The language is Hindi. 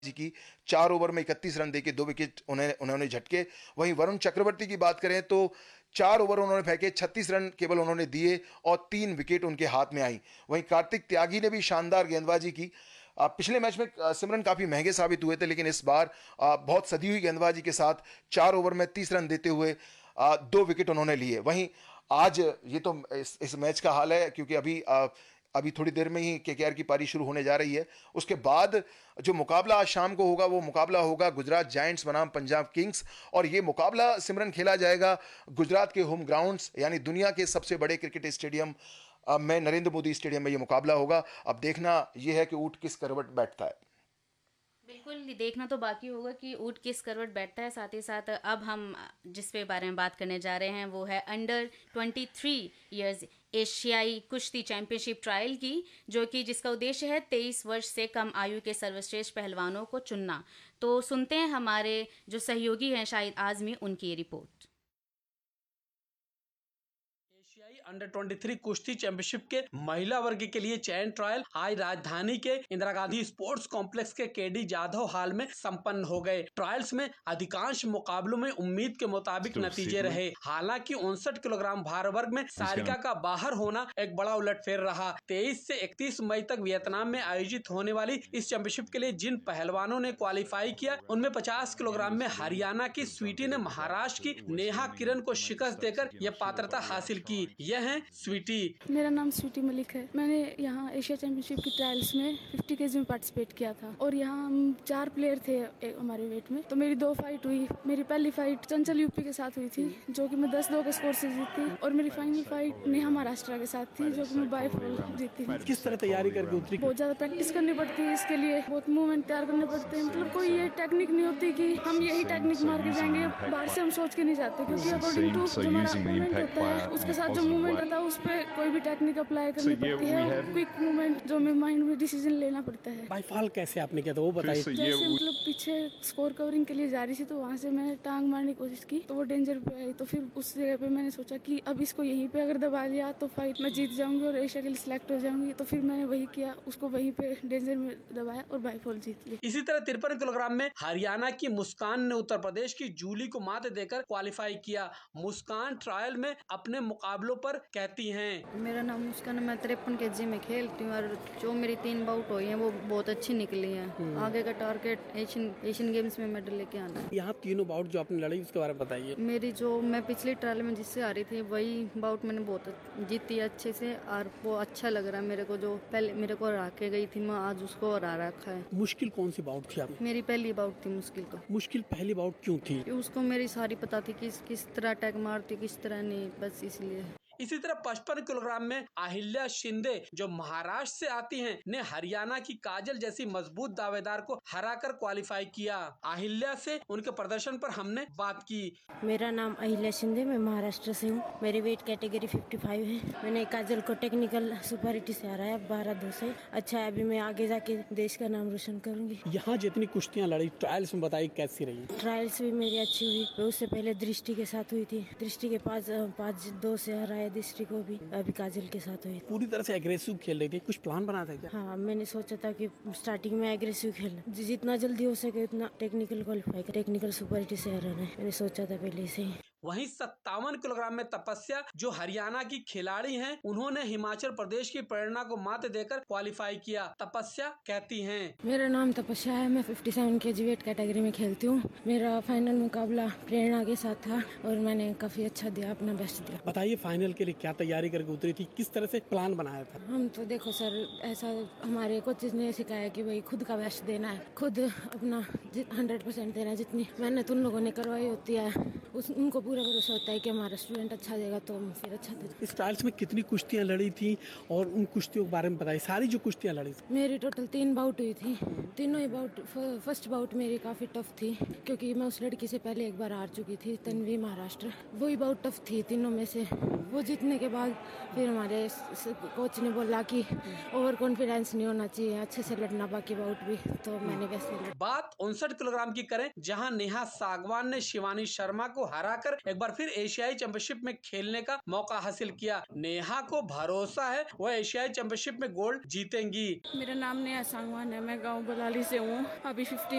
जी की 4 ओवर में 31 रन देके 2 विकेट उन्होंने झटके। वहीं वरुण चक्रवर्ती की बात करें तो 4 ओवर उन्होंने फेंके, 36 रन केवल उन्होंने दिए और 3 विकेट उनके हाथ में आई। वहीं कार्तिक त्यागी ने भी शानदार गेंदबाजी की। पिछले मैच में सिमरन काफी महंगे साबित हुए थे, लेकिन इस बार बहुत सदी हुई गेंदबाजी के साथ 4 ओवर में 30 रन देते हुए 2 विकेट उन्होंने लिए। वहीं आज ये तो इस मैच का हाल है, क्योंकि अभी थोड़ी देर में ही केकेआर की पारी शुरू होने जा रही है। उसके बाद जो मुकाबला आज शाम को होगा वो मुकाबला होगा गुजरात जायंट्स बनाम पंजाब किंग्स, और ये मुकाबला सिमरन खेला जाएगा गुजरात के होम ग्राउंड्स यानी दुनिया के सबसे बड़े क्रिकेट स्टेडियम में, नरेंद्र मोदी स्टेडियम में ये मुकाबला होगा। अब देखना यह है कि ऊंट किस करवट बैठता है। बिल्कुल देखना तो बाकी होगा कि ऊँट किस करवट बैठता है। साथ ही साथ अब हम जिस पे बारे में बात करने जा रहे हैं वो है अंडर 23 इयर्स एशियाई कुश्ती चैंपियनशिप ट्रायल की, जो कि जिसका उद्देश्य है 23 वर्ष से कम आयु के सर्वश्रेष्ठ पहलवानों को चुनना। तो सुनते हैं हमारे जो सहयोगी हैं शाहिद आजमी, उनकी ये रिपोर्ट। एशियाई अंडर 23 कुश्ती चैंपियनशिप के महिला वर्ग के लिए चयन ट्रायल आज राजधानी के इंदिरा गांधी स्पोर्ट्स कॉम्प्लेक्स के केडी जाधव हॉल में संपन्न हो गए। ट्रायल्स में अधिकांश मुकाबलों में उम्मीद के मुताबिक नतीजे रहे। हालांकि 59 किलोग्राम भार वर्ग में सारिका का बाहर होना एक बड़ा उलटफेर रहा। 23 से 31 मई तक वियतनाम में आयोजित होने वाली इस चैंपियनशिप के लिए जिन पहलवानों ने क्वालिफाई किया उनमें 50 किलोग्राम में हरियाणा की स्वीटी ने महाराष्ट्र की नेहा किरण को शिकस्त देकर यह पात्रता हासिल की। यह है स्वीटी। मेरा नाम स्वीटी मलिक है। मैंने यहाँ एशिया चैंपियनशिप की ट्रायल्स में 50 केजी में पार्टिसिपेट किया था और यहाँ हम 4 प्लेयर थे हमारे वेट में। तो मेरी 2 फाइट हुई। मेरी पहली फाइट चंचल यूपी के साथ हुई थी, जो कि मैं 10-2 के स्कोर से जीती, और मेरी फाइनल फाइट नेहा महाराष्ट्र के साथ थी, जो कि मैं बाय फॉल जीती। किस तरह तैयारी करके उतरी? बहुत ज्यादा प्रैक्टिस करनी पड़ती है इसके लिए, बहुत मूवमेंट तैयार करने पड़ते हैं। मतलब कोई ये टेक्निक नहीं होती कि हम यही टेक्निक मार के जाएंगे, बाहर से हम सोच के नहीं जाते, क्योंकि अकॉर्डिंग टू जो हमारा ओपोनेंट होता है उसके साथ जो मूवमेंट आता है उस पर कोई भी टेक्निक अप्लाई करनी पड़ती है। क्विक मूवमेंट जो हमें माइंड में डिसीजन लेना पड़ता है। बाय फॉल कैसे आपने किया था वो बताइए। जैसे मतलब पीछे स्कोर कवरिंग के लिए जा रही थी, तो वहाँ से मैंने टांग मारने की कोशिश की तो वो डेंजर पे आई। तो फिर उस जगह पे मैंने सोचा कि अब इसको यहीं पे अगर दबा लिया तो फाइट में जीत जाऊंगी और एशिया के लिए सिलेक्ट हो जाऊंगी। तो फिर मैंने वही किया, उसको वहीं पे डेंजर में दबाया और बाय फॉल जीत ली। इसी तरह 53 किलोग्राम में हरियाणा की मुस्कान ने उत्तर प्रदेश की जूली को मात देकर क्वालिफाई किया। मुस्कान ट्रायल में अपने मुकाबलों पर कहती हैं। मेरा नाम मुस्कान है, मैं 53 केजी में खेलती हूँ और जो मेरी 3 बाउट हुई हैं वो बहुत अच्छी निकली हैं। आगे का टारगेट एशियन गेम्स में मेडल लेके आना है। यहाँ तीनों बाउट जो आपने लड़ी उसके बारे में बताइए। मेरी जो मैं पिछली ट्रायल में जिससे आ रही थी वही बाउट मैंने बहुत जीती अच्छे से, और वो अच्छा लग रहा है मेरे को। जो पहले मेरे को हरा के गई थी, मैं आज उसको हरा रखा है। मुश्किल कौन सी बाउट थी आपकी? मेरी पहली बाउट थी मुश्किल। तो मुश्किल पहली बाउट क्यों थी? उसको मेरी सारी पता थी किस तरह अटैक मारती, किस तरह नहीं, बस इसलिए। इसी तरह 55 किलोग्राम में अहिल्या शिंदे जो महाराष्ट्र से आती हैं ने हरियाणा की काजल जैसी मजबूत दावेदार को हराकर क्वालिफाई किया। अहिल्या से उनके प्रदर्शन पर हमने बात की। मेरा नाम अहिल्या शिंदे, मैं महाराष्ट्र से हूँ। मेरी वेट कैटेगरी 55 है। मैंने काजल को टेक्निकल सुपरिटी से हराया 12-2 से। अच्छा है, अभी मैं आगे जाके देश का नाम रोशन करूंगी। यहाँ जितनी कुश्तियाँ लड़ी ट्रायल्स में बताइए कैसी रही? ट्रायल्स भी मेरी अच्छी हुई। उससे पहले दृष्टि के साथ हुई थी, दृष्टि के 5-2 से हराया दृष्टि को भी। अभी काजल के साथ हुई। पूरी तरह से एग्रेसिव खेल रही थी, कुछ प्लान बना था क्या? हाँ, मैंने सोचा था कि स्टार्टिंग में एग्रेसिव खेलना, जितना जल्दी हो सके उतना टेक्निकल क्वालिफाई, टेक्निकल सुपरिटी से हराना है, मैंने सोचा था पहले से ही। वहीं 57 किलोग्राम में तपस्या जो हरियाणा की खिलाड़ी हैं, उन्होंने हिमाचल प्रदेश की प्रेरणा को मात देकर क्वालिफाई किया। तपस्या कहती हैं। मेरा नाम तपस्या है, मैं 57 केजी वेट कैटेगरी में खेलती हूँ। मेरा फाइनल मुकाबला प्रेरणा के साथ था और मैंने काफी अच्छा दिया, अपना बेस्ट दिया। बताइए फाइनल के लिए क्या तैयारी करके उतरी थी, किस तरह से प्लान बनाया था? हम तो देखो सर, ऐसा हमारे कोचेज ने सिखाया कि भाई खुद का बेस्ट देना है, खुद अपना 100% देना है। जितनी मेहनत उन लोगों ने करवाई होती है उनको पूरा भरोसा होता है कि हमारा स्टूडेंट अच्छा देगा, तो हम फिर अच्छा देते। इस ट्रायल्स में कितनी कुश्तियाँ लड़ी थी और उन कुश्तियों के बारे में बताइए, सारी जो कुश्तियाँ लड़ी थी? मेरी टोटल 3 बाउट हुई थी। तीनों ही बाउट, फर्स्ट बाउट मेरी काफी टफ थी, क्योंकि मैं उस लड़की से पहले एक बार हार चुकी थी, तन्वी महाराष्ट्र। वही बाउट टफ थी तीनों में से। वो जीतने के बाद फिर हमारे कोच ने बोला कि ओवर कॉन्फिडेंस नहीं होना चाहिए, अच्छे से लड़ना बाकी बाउट भी, तो मैंने वैसे लड़ा। बात 59 किलोग्राम की करें, जहां नेहा सागवान ने शिवानी शर्मा को हराकर एक बार फिर एशियाई चैंपियनशिप में खेलने का मौका हासिल किया। नेहा को भरोसा है वह एशियाई चैंपियनशिप में गोल्ड जीतेंगी। मेरा नाम नेहा सांगवान है, मैं गांव बलाली से हूँ। अभी 15